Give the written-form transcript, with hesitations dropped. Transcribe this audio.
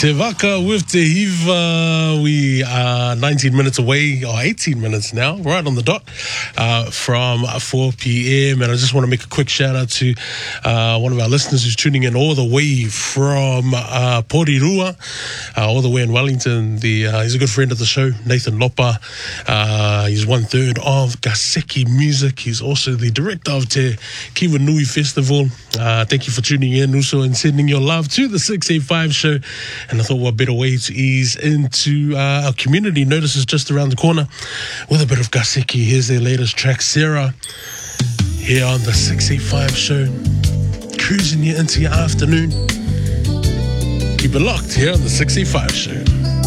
Te Waka with Te Hiva. We are 19 minutes away, or 18 minutes now, right on the dot, from 4 p.m. And I just want to make a quick shout out to one of our listeners who's tuning in all the way from Porirua, all the way in Wellington. He's a good friend of the show, Nathan Lopa. He's 1/3 of Gaseki Music. He's also the director of Te Kiwanui Festival. Thank you for tuning in also and sending your love to the 685 show. And I thought, what better way to ease into our community. Notice is just around the corner with a bit of Gaseki. Here's their latest track, Sarah, here on the 685 show. Cruising you into your afternoon. Keep it locked here on the 685 show.